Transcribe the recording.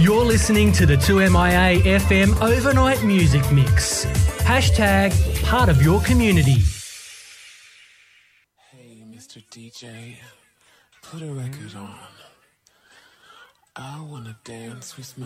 You're listening to the 2MIA FM Overnight Music Mix. Hashtag part of your community. Hey, Mr. DJ, put a record on. I wanna dance with my